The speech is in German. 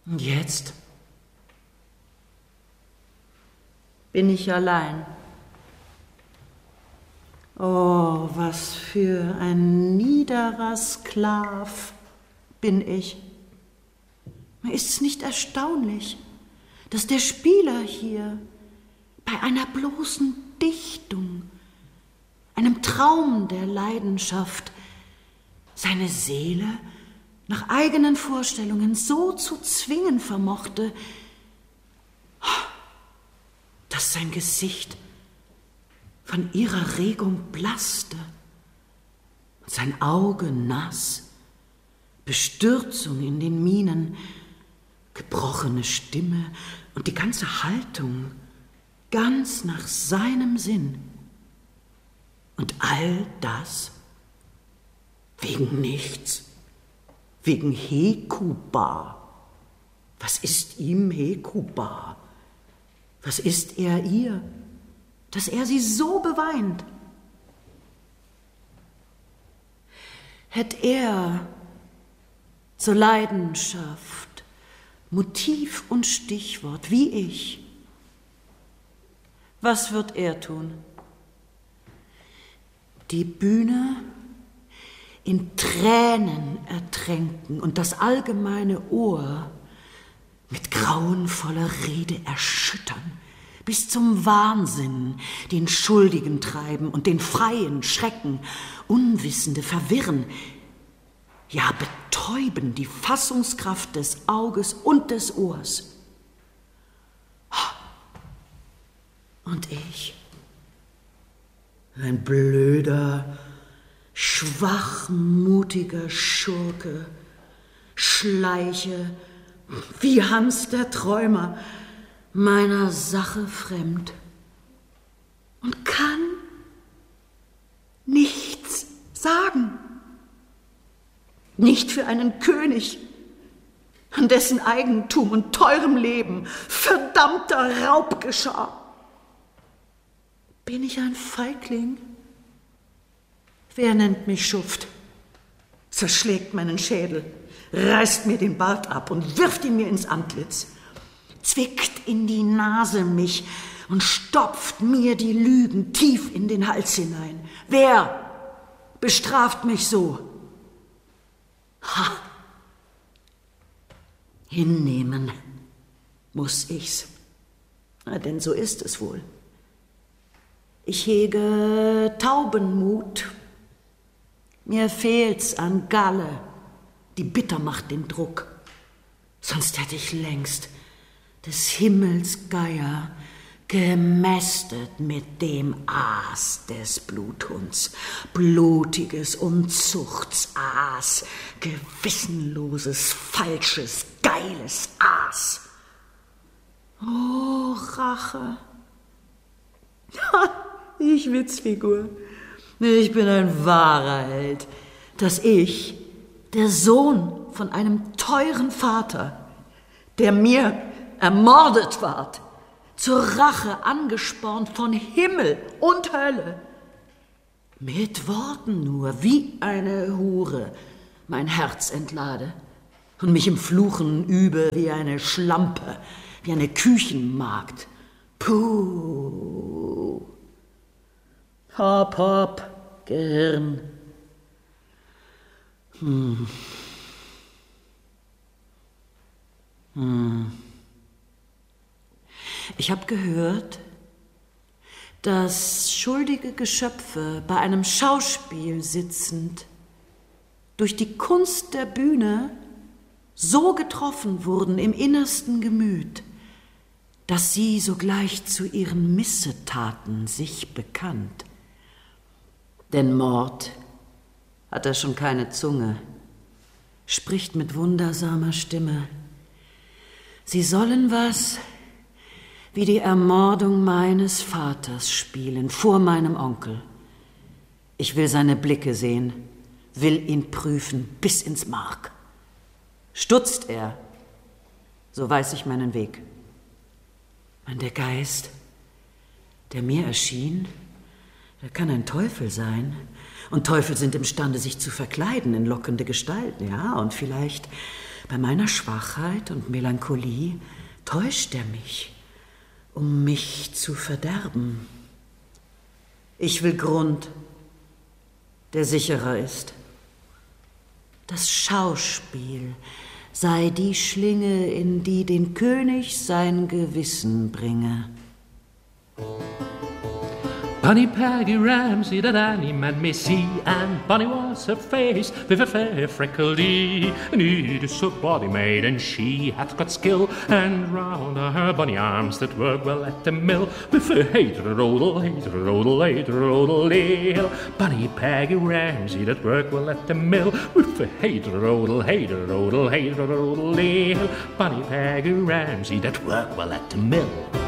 Und jetzt bin ich allein. Oh, was für ein niederer Sklav bin ich. Ist es nicht erstaunlich, dass der Spieler hier bei einer bloßen Dichtung, einem Traum der Leidenschaft, seine Seele nach eigenen Vorstellungen so zu zwingen vermochte, dass sein Gesicht von ihrer Regung blaßte und sein Auge nass, Bestürzung in den Mienen, gebrochene Stimme und die ganze Haltung ganz nach seinem Sinn. Und all das wegen nichts, wegen Hekuba. Was ist ihm Hekuba? Was ist er ihr, dass er sie so beweint? Hätt er zur Leidenschaft Motiv und Stichwort wie ich, was wird er tun? Die Bühne in Tränen ertränken und das allgemeine Ohr mit grauenvoller Rede erschüttern, bis zum Wahnsinn den Schuldigen treiben und den Freien schrecken, Unwissende verwirren, ja betäuben die Fassungskraft des Auges und des Ohrs. Und ich, ein blöder, schwachmutiger Schurke, schleiche wie Hans der Träumer meiner Sache fremd und kann nichts sagen. Nicht für einen König, an dessen Eigentum und teurem Leben verdammter Raub geschah. Bin ich ein Feigling? Wer nennt mich Schuft? Zerschlägt meinen Schädel, reißt mir den Bart ab und wirft ihn mir ins Antlitz, zwickt in die Nase mich und stopft mir die Lügen tief in den Hals hinein. Wer bestraft mich so? Ha! Hinnehmen muss ich's, denn so ist es wohl. Ich hege Taubenmut, mir fehlt's an Galle, die bitter macht den Druck. Sonst hätte ich längst des Himmels Geier gemästet mit dem Aas des Bluthunds, blutiges Unzuchtsaas, gewissenloses, falsches, geiles Aas. Oh, Rache! Ich Witzfigur. Ich bin ein wahrer Held, dass ich, der Sohn von einem teuren Vater, der mir ermordet ward, zur Rache angespornt von Himmel und Hölle, mit Worten nur wie eine Hure mein Herz entlade und mich im Fluchen übe wie eine Schlampe, wie eine Küchenmagd. Puh. Hopp, hopp, Gehirn. Ich habe gehört, dass schuldige Geschöpfe bei einem Schauspiel sitzend durch die Kunst der Bühne so getroffen wurden im innersten Gemüt, dass sie sogleich zu ihren Missetaten sich bekannt. Denn Mord hat er schon keine Zunge, spricht mit wundersamer Stimme. Sie sollen was wie die Ermordung meines Vaters spielen, vor meinem Onkel. Ich will seine Blicke sehen, will ihn prüfen bis ins Mark. Stutzt er, so weiß ich meinen Weg. Und der Geist, der mir erschien, der kann ein Teufel sein. Und Teufel sind imstande, sich zu verkleiden in lockende Gestalten, ja, und vielleicht Bei meiner Schwachheit und Melancholie täuscht er mich, um mich zu verderben. Ich will Grund, der sicherer ist. Das Schauspiel sei die Schlinge, in die den König sein Gewissen bringe. Bonnie Peggy Ramsay that any man may see, and bonny was her face with a fair freckled ee. Neat is her body made, and she hath got skill, and round her bonny arms that work well at the mill, with a hater-rodel, hater-rodel, hater-rodel, hail. Bonnie Peggy Ramsay that work well at the mill, with a hater-rodel, hater-rodel, hater-rodel, hail. Bonnie Peggy Ramsay that work well at the mill.